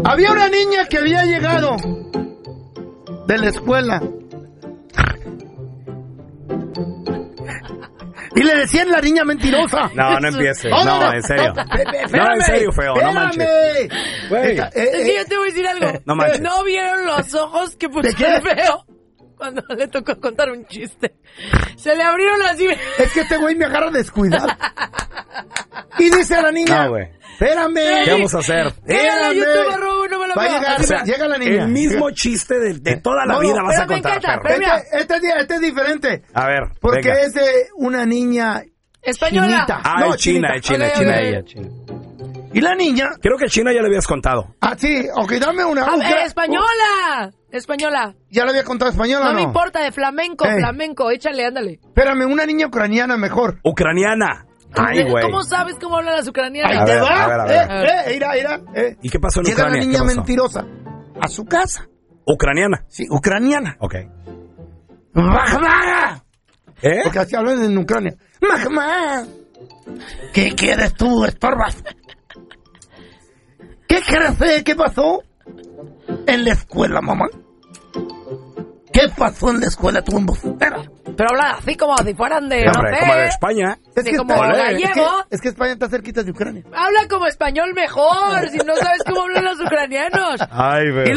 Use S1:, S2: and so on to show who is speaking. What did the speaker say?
S1: Había una niña que había llegado de la escuela. Y le decían la niña mentirosa.
S2: No, no empieces.
S1: Oh,
S2: No, en serio. No, en serio, feo. No manches. Güey.
S3: Es que yo te voy a decir algo.
S2: No manches.
S3: ¿No vieron los ojos que puso el feo cuando le tocó contar un chiste? Se le abrieron así.
S1: Es que este güey me agarra descuidado. Y dice la niña.
S2: No, güey.
S1: Espérame.
S2: ¿Qué vamos a hacer?
S3: Era YouTube robo, no me lo
S1: Va a
S3: veo.
S1: llegar,
S2: O sea,
S1: llega la niña.
S2: El mismo chiste de toda la vida vas
S3: pero
S2: a
S3: me
S2: contar,
S3: encanta,
S2: perro.
S3: pero-
S1: Este es diferente.
S2: A ver,
S1: Porque
S2: venga.
S1: es de una niña
S3: Española.
S1: chinita.
S2: Ah,
S1: No,
S2: es China, es China,
S3: Ok,
S2: es China,
S3: ok.
S2: ella, China.
S1: Y la niña.
S2: Creo que China ya le habías contado.
S1: Ah, sí, ok, dame una.
S3: Española. Española.
S1: ¿Ya le había contado española
S3: No
S1: o no?
S3: me importa, de flamenco, flamenco. Échale, ándale.
S1: Espérame, una niña ucraniana mejor.
S2: Ucraniana. Ay, güey.
S3: ¿Cómo sabes cómo hablan las ucranianas?
S1: Ahí
S2: A
S1: te
S2: ver,
S1: va.
S2: a ver.
S1: Mira.
S2: ¿Y qué pasó en
S1: Llega
S2: Ucrania?
S1: la niña
S2: ¿Qué pasó?
S1: mentirosa a su casa.
S2: Ucraniana.
S1: Sí, ucraniana.
S2: Ok.
S1: ¡Mahma!
S2: ¿Eh?
S1: Porque así hablan en Ucrania. ¡Mahma! ¿Qué quieres tú, estorbas? ¿Qué crees? ¿Qué pasó en la escuela, mamá? ¿Qué pasó en la escuela, tu embustera?
S3: Pero hablan así como si fueran de,
S2: Sí,
S3: no
S2: hombre,
S3: sé.
S2: como de España.
S3: Sí, como
S1: España-
S3: gallego.
S1: es que España está cerquita de Ucrania.
S3: Habla como español mejor, si no sabes cómo hablan los ucranianos.
S2: Ay, güey.